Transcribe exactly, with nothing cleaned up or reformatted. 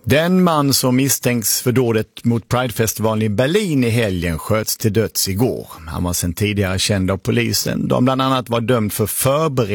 Den man som misstänks för dådet mot Pridefestivalen i Berlin i helgen sköts till döds igår. Han var sedan tidigare känd av polisen. De bland annat var dömd för förberedelse